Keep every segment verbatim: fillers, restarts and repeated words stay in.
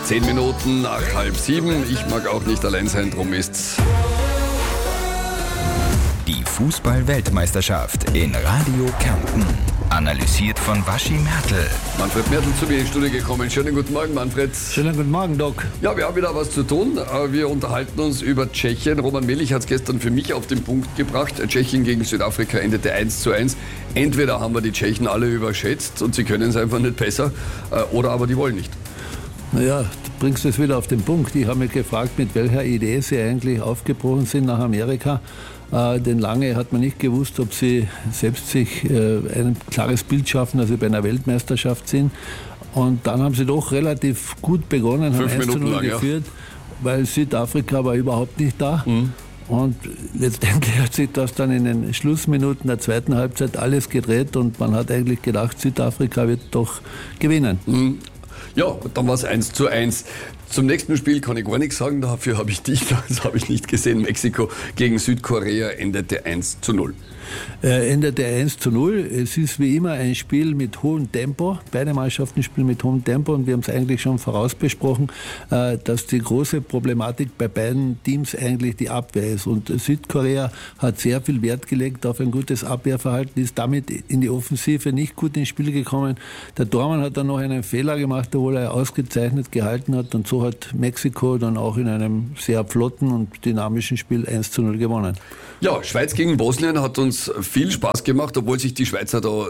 Zehn Minuten nach halb sieben. Ich mag auch nicht allein sein, drum ist's. Die Fußball-Weltmeisterschaft in Radio Kärnten. Analysiert von Waschi Mertl. Manfred Mertl zu mir in die Studio gekommen. Schönen guten Morgen, Manfred. Schönen guten Morgen, Doc. Ja, wir haben wieder was zu tun. Wir unterhalten uns über Tschechien. Roman Melich hat es gestern für mich auf den Punkt gebracht. Tschechien gegen Südafrika endete eins zu eins. Entweder haben wir die Tschechen alle überschätzt und sie können es einfach nicht besser, oder aber die wollen nicht. Naja, du bringst es wieder auf den Punkt. Ich habe mich gefragt, mit welcher Idee sie eigentlich aufgebrochen sind nach Amerika. Äh, denn lange hat man nicht gewusst, ob sie selbst sich äh, ein klares Bild schaffen, dass sie bei einer Weltmeisterschaft sind. Und dann haben sie doch relativ gut begonnen, haben eins zu null geführt, ja. Weil Südafrika war überhaupt nicht da. Mhm. Und letztendlich hat sich das dann in den Schlussminuten der zweiten Halbzeit alles gedreht und man hat eigentlich gedacht, Südafrika wird doch gewinnen. Mhm. Ja, dann war es eins zu eins. Zum nächsten Spiel kann ich gar nichts sagen, dafür habe ich dich, das habe ich nicht gesehen. Mexiko gegen Südkorea endete eins zu null. Äh, endete eins zu null. Es ist wie immer ein Spiel mit hohem Tempo. Beide Mannschaften spielen mit hohem Tempo und wir haben es eigentlich schon vorausbesprochen, äh, dass die große Problematik bei beiden Teams eigentlich die Abwehr ist. Und Südkorea hat sehr viel Wert gelegt auf ein gutes Abwehrverhalten, ist damit in die Offensive nicht gut ins Spiel gekommen. Der Tormann hat dann noch einen Fehler gemacht, obwohl er ausgezeichnet gehalten hat und so hat Mexiko dann auch in einem sehr flotten und dynamischen Spiel eins zu null gewonnen. Ja, Schweiz gegen Bosnien hat uns viel Spaß gemacht, obwohl sich die Schweizer da,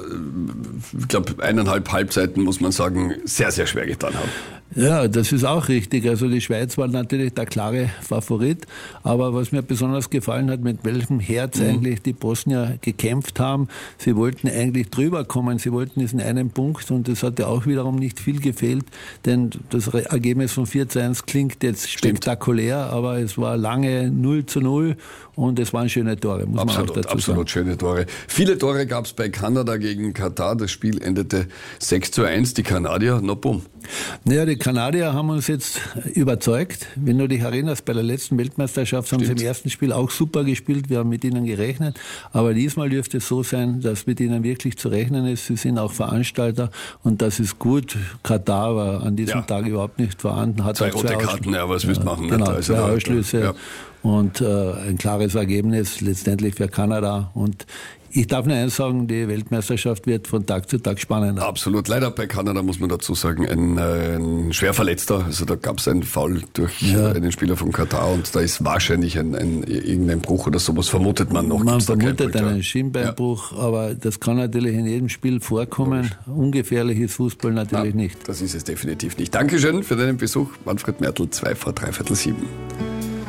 ich glaube, eineinhalb Halbzeiten, muss man sagen, sehr, sehr schwer getan haben. Ja, das ist auch richtig. Also die Schweiz war natürlich der klare Favorit. Aber was mir besonders gefallen hat, mit welchem Herz mhm. eigentlich die Bosnier gekämpft haben. Sie wollten eigentlich drüber kommen. Sie wollten diesen einen Punkt und es hat ja auch wiederum nicht viel gefehlt. Denn das Ergebnis von vier zu eins klingt jetzt spektakulär, Stimmt. aber es war lange null zu null und es waren schöne Tore, muss absolut, man auch dazu sagen. Absolut schöne Tore. Viele Tore gab es bei Kanada gegen Katar. Das Spiel endete sechs zu eins. Die Kanadier, na bumm. Naja, die Kanadier haben uns jetzt überzeugt. Wenn du dich erinnerst, bei der letzten Weltmeisterschaft Stimmt. haben sie im ersten Spiel auch super gespielt. Wir haben mit ihnen gerechnet. Aber diesmal dürfte es so sein, dass mit ihnen wirklich zu rechnen ist. Sie sind auch Veranstalter und das ist gut. Katar war an diesem ja. Tag überhaupt nicht vorhanden. Hat zwei rote Karten, ja, was willst du machen? Genau, also zwei Ausschlüsse ja. und äh, ein klares Ergebnis letztendlich für Kanada. Und ich darf nur eins sagen, die Weltmeisterschaft wird von Tag zu Tag spannender. Absolut. Leider bei Kanada muss man dazu sagen, ein, ein Schwerverletzter. Also da gab es einen Foul durch ja. einen Spieler von Katar und da ist wahrscheinlich ein, ein, irgendein Bruch oder sowas, vermutet man noch. Man vermutet einen Schienbeinbruch, ja. aber das kann natürlich in jedem Spiel vorkommen. Logisch. Ungefährlich ist Fußball natürlich Nein, nicht. Das ist es definitiv nicht. Dankeschön für deinen Besuch. Manfred Mertl, zwei vor dreiviertel sieben.